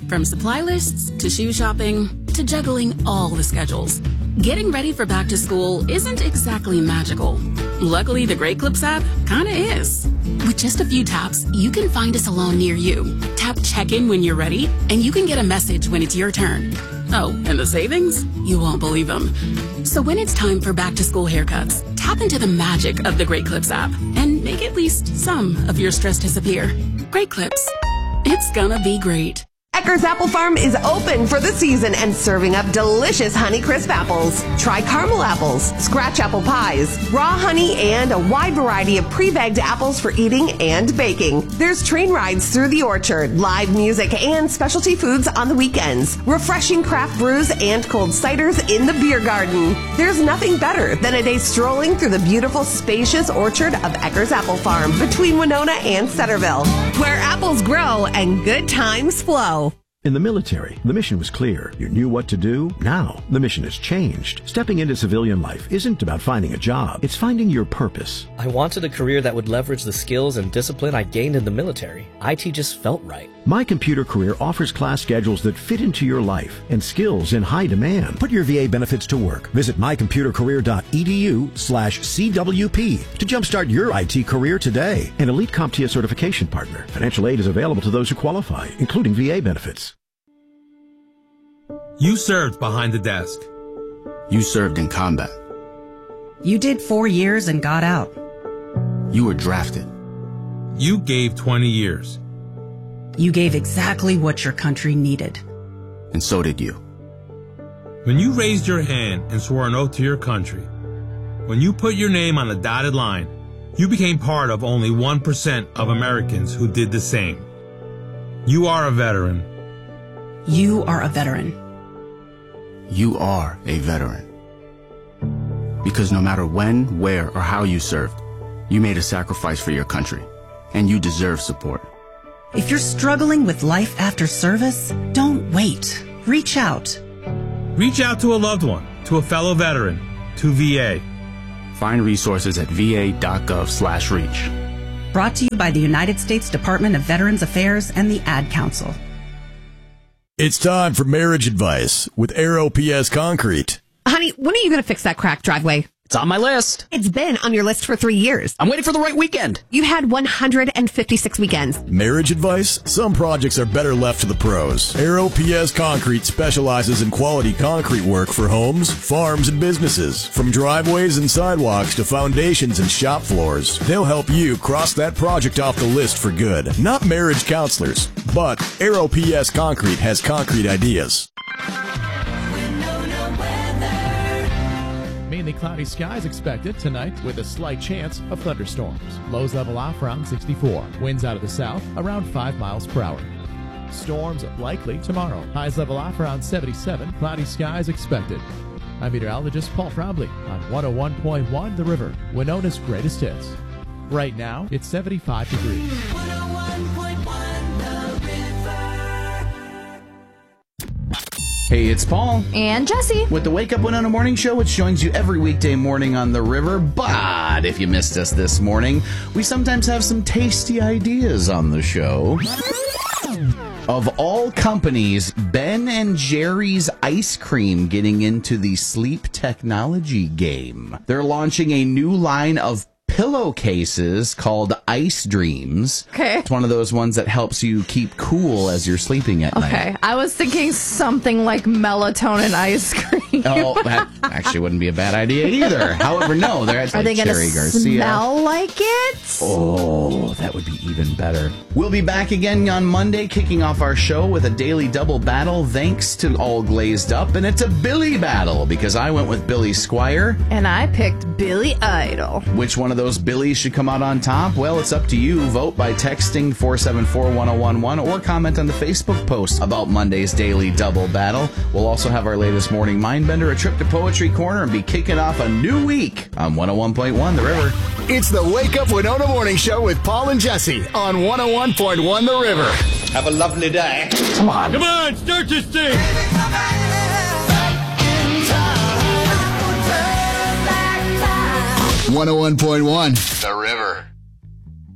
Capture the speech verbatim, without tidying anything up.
From supply lists to shoe shopping to juggling all the schedules, getting ready for back to school isn't exactly magical. Luckily, the Great Clips app kinda is. With just a few taps, you can find a salon near you. Tap check-in when you're ready, and you can get a message when it's your turn. Oh, and the savings? You won't believe them. So when it's time for back-to-school haircuts, tap into the magic of the Great Clips app and make at least some of your stress disappear. Great Clips. It's gonna be great. Eckers Apple Farm is open for the season and serving up delicious Honeycrisp apples. Try caramel apples, scratch apple pies, raw honey, and a wide variety of pre-bagged apples for eating and baking. There's train rides through the orchard, live music, and specialty foods on the weekends. Refreshing craft brews and cold ciders in the beer garden. There's nothing better than a day strolling through the beautiful, spacious orchard of Eckers Apple Farm between Winona and Centerville, where apples grow and good times flow. In the military, the mission was clear. You knew what to do. Now, the mission has changed. Stepping into civilian life isn't about finding a job. It's finding your purpose. I wanted a career that would leverage the skills and discipline I gained in the military. I T just felt right. My Computer Career offers class schedules that fit into your life and skills in high demand. Put your V A benefits to work. Visit mycomputercareer.edu slash CWP to jumpstart your I T career today. An elite CompTIA certification partner. Financial aid is available to those who qualify, including V A benefits. You served behind the desk. You served in combat. You did four years and got out. You were drafted. You gave twenty years. You gave exactly what your country needed. And so did you. When you raised your hand and swore an oath to your country, when you put your name on a dotted line, you became part of only one percent of Americans who did the same. You are a veteran. You are a veteran. You are a veteran. Because no matter when, where, or how you served, you made a sacrifice for your country, and you deserve support. If you're struggling with life after service, don't wait. Reach out. Reach out to a loved one, to a fellow veteran, to V A. Find resources at va.gov slash reach. Brought to you by the United States Department of Veterans Affairs and the Ad Council. It's time for marriage advice with Air O P S Concrete. Honey, when are you going to fix that cracked driveway? It's on my list. It's been on your list for three years. I'm waiting for the right weekend. You've had one hundred fifty-six weekends. Marriage advice? Some projects are better left to the pros. Air O P S Concrete specializes in quality concrete work for homes, farms, and businesses. From driveways and sidewalks to foundations and shop floors, they'll help you cross that project off the list for good. Not marriage counselors, but Air O P S Concrete has concrete ideas. Mainly cloudy skies expected tonight with a slight chance of thunderstorms. Lows level off around sixty-four. Winds out of the south around five miles per hour. Storms likely tomorrow. Highs level off around seventy-seven. Cloudy skies expected. I'm meteorologist Paul Trombley on one oh one point one The River, Winona's greatest hits. Right now, it's seventy-five degrees. one oh one point one The River. Hey, it's Paul. And Jesse. With the Wake Up Winona Morning Show, which joins you every weekday morning on the river. But if you missed us this morning, we sometimes have some tasty ideas on the show. Of all companies, Ben and Jerry's Ice Cream getting into the sleep technology game. They're launching a new line of pillowcases called Ice Dreams. Okay. It's one of those ones that helps you keep cool as you're sleeping at night. Okay. I was thinking something like melatonin ice cream. Oh, that actually wouldn't be a bad idea either. However, no, there's Are like they going Cherry to Garcia. smell like it? Oh, that would be even better. We'll be back again on Monday, kicking off our show with a daily double battle thanks to All Glazed Up. And it's a Billy battle because I went with Billy Squire. And I picked Billy Idol. Which one of those Billies should come out on top? Well, it's up to you. Vote by texting four seven four, one oh one one or comment on the Facebook post about Monday's daily double battle. We'll also have our latest morning Mindbender, a trip to Poetry Corner, and be kicking off a new week on one oh one point one The River. It's the Wake Up Winona Morning Show with Paul and Jesse on one oh one point one The River. Have a lovely day. Come on. Come on, start this thing. one oh one point one The River.